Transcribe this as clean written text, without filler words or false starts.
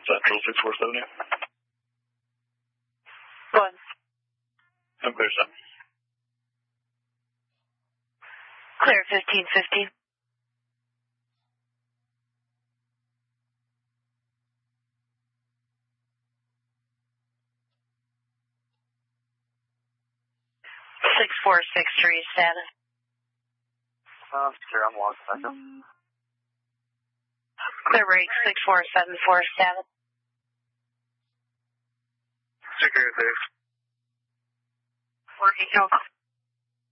Central 647. Go ahead. I'm clear, 7. Clear 1515. Six four six three status. Sure, I'm lost. Clear break 6474 status. Secure 6. Working,